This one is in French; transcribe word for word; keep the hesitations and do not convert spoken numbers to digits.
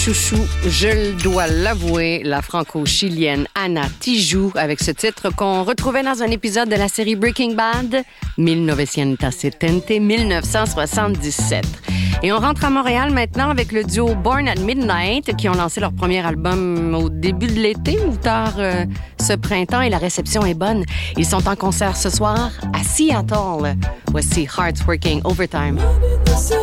chouchou, je dois l'avouer, la franco-chilienne Ana Tijoux, avec ce titre qu'on retrouvait dans un épisode de la série Breaking Bad, dix-neuf cent soixante-dix-sept. Et on rentre à Montréal maintenant avec le duo Born at Midnight, qui ont lancé leur premier album au début de l'été ou tard euh, ce printemps, et la réception est bonne. Ils sont en concert ce soir à Seattle. Voici Hearts Working Overtime.